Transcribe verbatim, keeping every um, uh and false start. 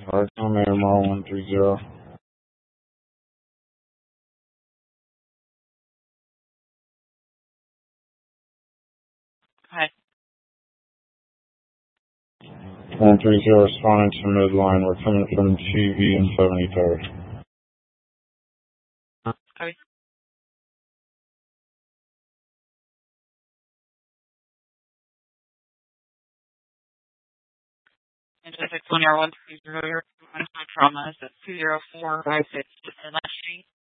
Alright, on there, Mall one three zero. Hi. one three zero responding to midline. We're coming from T V and seventy-third. Okay. And just one zero one three zero, your trauma is at two zero four five six Inlet Street.